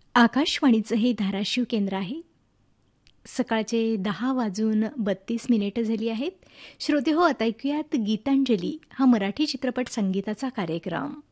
आकाशवाणीचं हे धाराशिव केंद्र आहे. सकाळचे 10:32 झाली आहेत. श्रोते हो, आता ऐकूयात गीतांजली हा मराठी चित्रपट संगीताचा कार्यक्रम.